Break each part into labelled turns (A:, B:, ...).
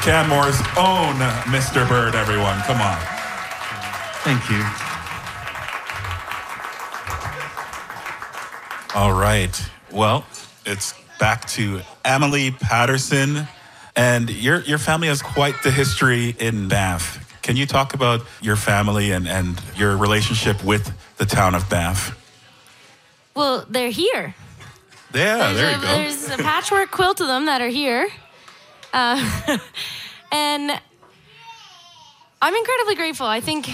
A: Canmore's own Mr. Bird, everyone. Come on.
B: Thank you.
A: All right. Well, it's back to Emily Patterson. And your family has quite the history in Banff. Can you talk about your family and your relationship with the town of Banff?
C: Well, they're here.
A: Yeah, there you go.
C: There's a patchwork quilt of them that are here. And I'm incredibly grateful. I think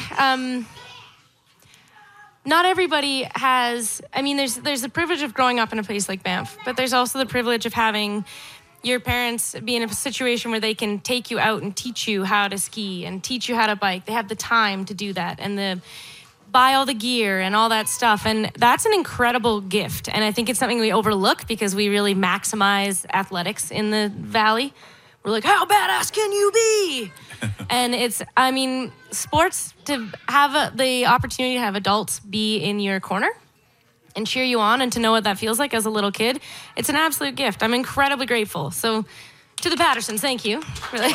C: not everybody has, I mean, there's the privilege of growing up in a place like Banff, but there's also the privilege of having your parents be in a situation where they can take you out and teach you how to ski and teach you how to bike. They have the time to do that and buy all the gear and all that stuff. And that's an incredible gift. And I think it's something we overlook because we really maximize athletics in the Valley. We're like, how badass can you be? And it's, I mean, sports, to have the opportunity to have adults be in your corner and cheer you on and to know what that feels like as a little kid, it's an absolute gift. I'm incredibly grateful. So to the Pattersons, thank you. Really.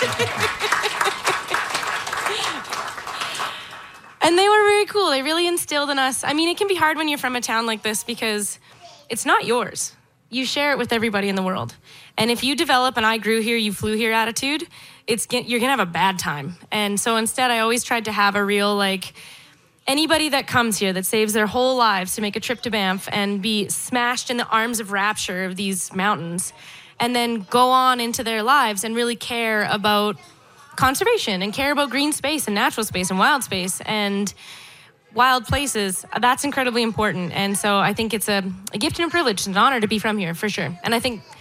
C: And they were very cool. They really instilled in us. I mean, it can be hard when you're from a town like this because it's not yours. You share it with everybody in the world. And if you develop an I grew here, you flew here attitude, you're going to have a bad time. And so instead, I always tried to have a real, like, anybody that comes here that saves their whole lives to make a trip to Banff and be smashed in the arms of rapture of these mountains and then go on into their lives and really care about conservation and care about green space and natural space and wild space and wild places, that's incredibly important. And so I think it's a gift and a privilege and an honor to be from here, for sure. And I think